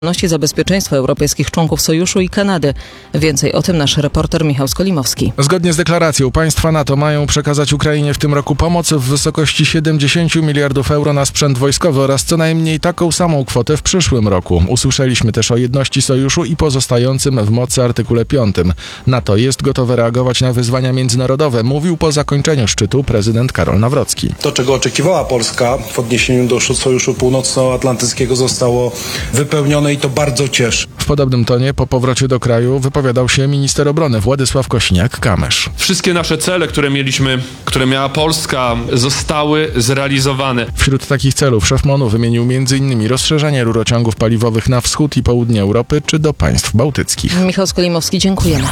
za bezpieczeństwo europejskich członków Sojuszu i Kanady. Więcej o tym nasz reporter Michał Skolimowski. Zgodnie z deklaracją państwa NATO mają przekazać Ukrainie w tym roku pomoc w wysokości 70 miliardów euro na sprzęt wojskowy oraz co najmniej taką samą kwotę w przyszłym roku. Usłyszeliśmy też o jedności Sojuszu i pozostającym w mocy artykule 5. NATO jest gotowe reagować na wyzwania międzynarodowe, mówił po zakończeniu szczytu prezydent Karol Nawrocki. To, czego oczekiwała Polska w odniesieniu do Sojuszu Północnoatlantyckiego, zostało wypełnione i to bardzo cieszy. W podobnym tonie po powrocie do kraju wypowiadał się minister obrony Władysław Kosiniak-Kamysz. Wszystkie nasze cele, które miała Polska, zostały zrealizowane. Wśród takich celów szef MON-u wymienił m.in. rozszerzenie rurociągów paliwowych na wschód i południe Europy czy do państw bałtyckich. Michał Skolimowski, dziękujemy.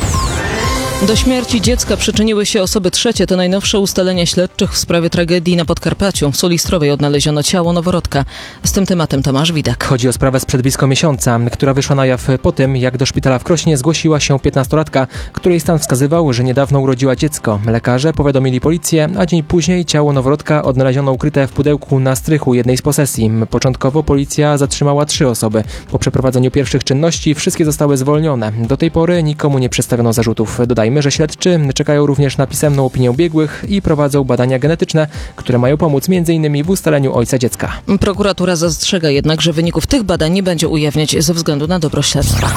Do śmierci dziecka przyczyniły się osoby trzecie. To najnowsze ustalenia śledczych w sprawie tragedii na Podkarpaciu. W Sulistrowej odnaleziono ciało noworodka. Z tym tematem Tomasz Widak. Chodzi o sprawę sprzed blisko miesiąca, która wyszła na jaw po tym, jak do szpitala w Krośnie zgłosiła się 15-latka, której stan wskazywał, że niedawno urodziła dziecko. Lekarze powiadomili policję, a dzień później ciało noworodka odnaleziono ukryte w pudełku na strychu jednej z posesji. Początkowo policja zatrzymała 3 osoby. Po przeprowadzeniu pierwszych czynności wszystkie zostały zwolnione. Do tej pory nikomu nie przedstawiono zarzutów. Dodajmy, że śledczy czekają również na pisemną opinię biegłych i prowadzą badania genetyczne, które mają pomóc m.in. w ustaleniu ojca dziecka. Prokuratura zastrzega jednak, że wyników tych badań nie będzie ujawniać ze względu na dobro śledztwa.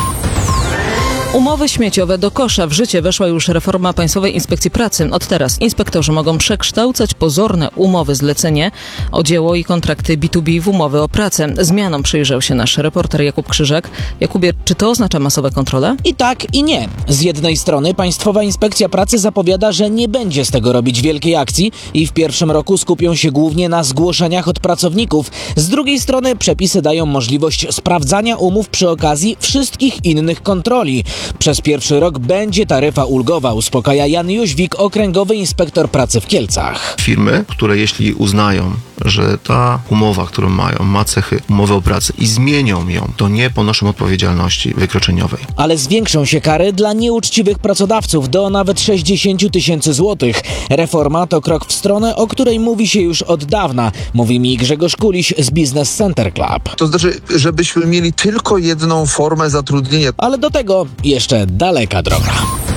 Umowy śmieciowe do kosza. W życie weszła już reforma Państwowej Inspekcji Pracy. Od teraz inspektorzy mogą przekształcać pozorne umowy zlecenie o dzieło i kontrakty B2B w umowy o pracę. Zmianom przyjrzał się nasz reporter Jakub Krzyżak. Jakubie, czy to oznacza masowe kontrole? I tak, i nie. Z jednej strony Państwowa Inspekcja Pracy zapowiada, że nie będzie z tego robić wielkiej akcji i w pierwszym roku skupią się głównie na zgłoszeniach od pracowników. Z drugiej strony przepisy dają możliwość sprawdzania umów przy okazji wszystkich innych kontroli. Przez pierwszy rok będzie taryfa ulgowa, uspokaja Jan Jóźwik, okręgowy inspektor pracy w Kielcach. Firmy, które jeśli uznają, że ta umowa, którą mają, ma cechy umowy o pracy i zmienią ją, to nie ponoszą odpowiedzialności wykroczeniowej. Ale zwiększą się kary dla nieuczciwych pracodawców do nawet 60 000 złotych. Reforma to krok w stronę, o której mówi się już od dawna, mówi mi Grzegorz Kuliś z Business Center Club. To znaczy, żebyśmy mieli tylko jedną formę zatrudnienia. Ale do tego jeszcze daleka droga.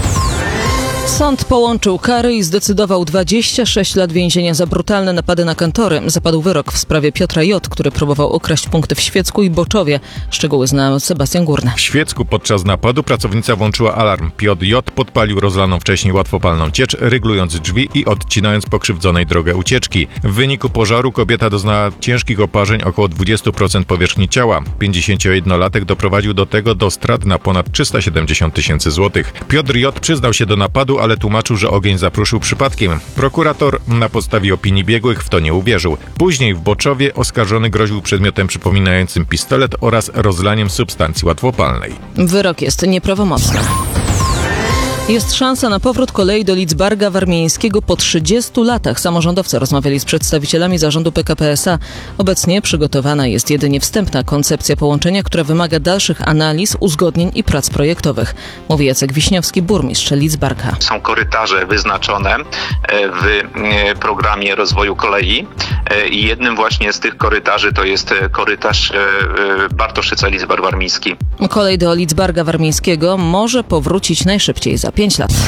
Sąd połączył kary i zdecydował 26 lat więzienia za brutalne napady na kantory. Zapadł wyrok w sprawie Piotra J., który próbował okraść punkty w Świecku i Boczowie. Szczegóły zna Sebastian Górny. W Świecku podczas napadu pracownica włączyła alarm. Piotr J. podpalił rozlaną wcześniej łatwopalną ciecz, ryglując drzwi i odcinając pokrzywdzonej drogę ucieczki. W wyniku pożaru kobieta doznała ciężkich oparzeń, około 20% powierzchni ciała. 51-latek doprowadził do tego do strat na ponad 370 000 złotych. Piotr J. przyznał się do napadu, ale tłumaczył, że ogień zapruszył przypadkiem. Prokurator na podstawie opinii biegłych w to nie uwierzył. Później w Boczowie oskarżony groził przedmiotem przypominającym pistolet oraz rozlaniem substancji łatwopalnej. Wyrok jest nieprawomocny. Jest szansa na powrót kolei do Lidzbarka Warmieńskiego po 30 latach. Samorządowcy rozmawiali z przedstawicielami zarządu PKP SA. Obecnie przygotowana jest jedynie wstępna koncepcja połączenia, która wymaga dalszych analiz, uzgodnień i prac projektowych. Mówi Jacek Wiśniowski, burmistrz Lidzbarka. Są korytarze wyznaczone w programie rozwoju kolei i jednym właśnie z tych korytarzy to jest korytarz Bartoszyce-Lidzbark Warmiński. Kolej do Lidzbarka Warmieńskiego może powrócić najszybciej za 5 lat.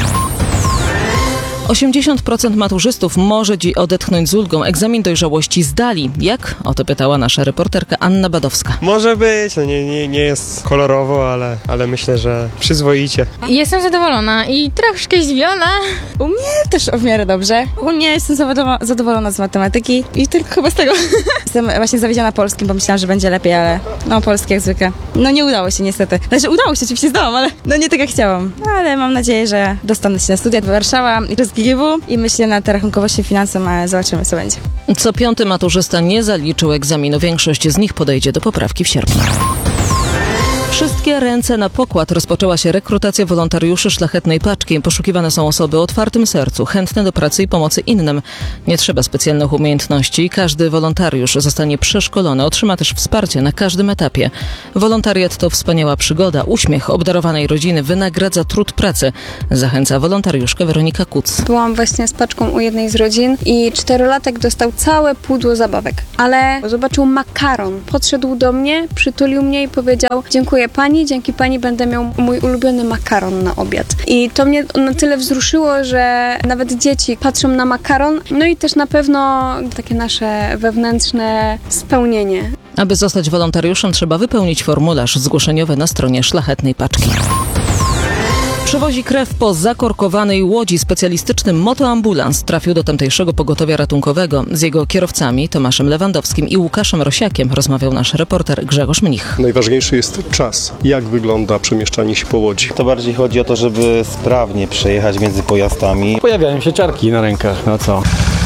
80% maturzystów może dziś odetchnąć z ulgą. Egzamin dojrzałości zdali. Jak? O to pytała nasza reporterka Anna Badowska. Może być, nie jest kolorowo, ale myślę, że przyzwoicie. Jestem zadowolona i troszkę zdziwiona. U mnie też w miarę dobrze. Ogólnie jestem zadowolona z matematyki i tylko chyba z tego. Jestem właśnie zawiedziona polskim, bo myślałam, że będzie lepiej, ale polskie jak zwykle. Nie udało się niestety. Znaczy udało się, oczywiście zdałam, ale nie tak jak chciałam. Ale mam nadzieję, że dostanę się na studia do Warszawa i GGW i myślę nad rachunkowością finansem, ale zobaczymy, co będzie. Co 5. maturzysta nie zaliczył egzaminu. Większość z nich podejdzie do poprawki w sierpniu. Wszystkie ręce na pokład. Rozpoczęła się rekrutacja wolontariuszy Szlachetnej Paczki. Poszukiwane są osoby o otwartym sercu, chętne do pracy i pomocy innym. Nie trzeba specjalnych umiejętności. Każdy wolontariusz zostanie przeszkolony, otrzyma też wsparcie na każdym etapie. Wolontariat to wspaniała przygoda. Uśmiech obdarowanej rodziny wynagradza trud pracy. Zachęca wolontariuszka Weronika Kuc. Byłam właśnie z paczką u jednej z rodzin i 4-latek dostał całe pudło zabawek, ale zobaczył makaron. Podszedł do mnie, przytulił mnie i powiedział: dziękuję pani, dzięki pani będę miał mój ulubiony makaron na obiad. I to mnie na tyle wzruszyło, że nawet dzieci patrzą na makaron, no i też na pewno takie nasze wewnętrzne spełnienie. Aby zostać wolontariuszem, trzeba wypełnić formularz zgłoszeniowy na stronie Szlachetnej Paczki. Przewozi krew po zakorkowanej łodzi. Specjalistyczny motoambulans trafił do tamtejszego pogotowia ratunkowego. Z jego kierowcami Tomaszem Lewandowskim i Łukaszem Rosiakiem rozmawiał nasz reporter Grzegorz Mnich. Najważniejszy jest czas. Jak wygląda przemieszczanie się po łodzi? To bardziej chodzi o to, żeby sprawnie przejechać między pojazdami. Pojawiają się ciarki na rękach, no co?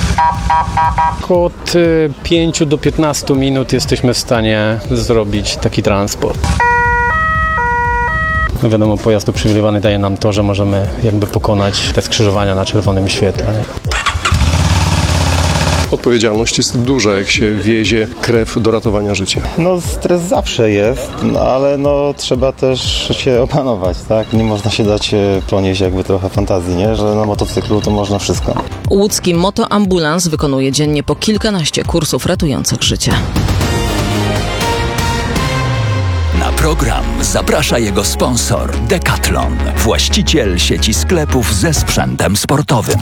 Od 5 do 15 minut jesteśmy w stanie zrobić taki transport. No wiadomo, pojazd uprzywilejowany daje nam to, że możemy jakby pokonać te skrzyżowania na czerwonym świetle. Odpowiedzialność jest duża, jak się wiezie krew do ratowania życia. No stres zawsze jest, ale trzeba też się opanować, tak? Nie można się dać ponieść jakby trochę fantazji, nie? Że na motocyklu to można wszystko. Łódzki motoambulans wykonuje dziennie po kilkanaście kursów ratujących życie. Na program zaprasza jego sponsor Decathlon, właściciel sieci sklepów ze sprzętem sportowym.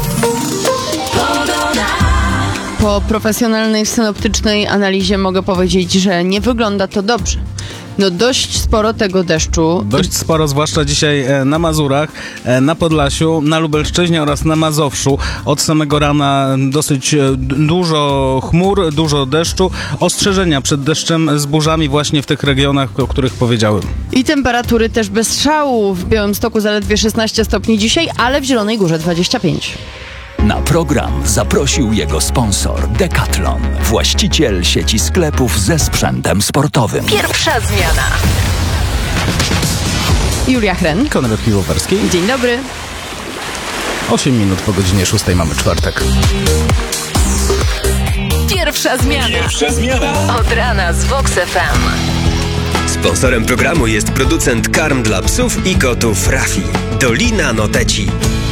Po profesjonalnej synoptycznej analizie mogę powiedzieć, że nie wygląda to dobrze. No dość sporo tego deszczu. Dość sporo, zwłaszcza dzisiaj na Mazurach, na Podlasiu, na Lubelszczyźnie oraz na Mazowszu. Od samego rana dosyć dużo chmur, dużo deszczu. Ostrzeżenia przed deszczem z burzami właśnie w tych regionach, o których powiedziałem. I temperatury też bez szału. W Białymstoku zaledwie 16 stopni dzisiaj, ale w Zielonej Górze 25. Na program zaprosił jego sponsor Decathlon, właściciel sieci sklepów ze sprzętem sportowym. Pierwsza zmiana. Julia Chren. Konrad Piwowarski. Dzień dobry. 8 minut po godzinie 6 mamy czwartek. Pierwsza zmiana. Pierwsza zmiana. Od rana z Vox FM. Sponsorem programu jest producent karm dla psów i kotów Rafi. Dolina Noteci.